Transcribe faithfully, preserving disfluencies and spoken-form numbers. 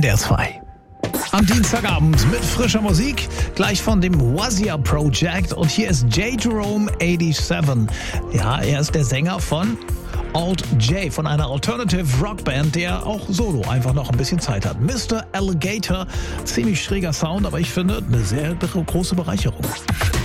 N D R zwei. Am Dienstagabend mit frischer Musik, gleich von dem Wazia Project. Und hier ist J. Jerome siebenundachtzig. Ja, er ist der Sänger von Alt J, von einer Alternative Rockband, der auch solo einfach noch ein bisschen Zeit hat. Mister Alligator, ziemlich schräger Sound, aber ich finde eine sehr große Bereicherung.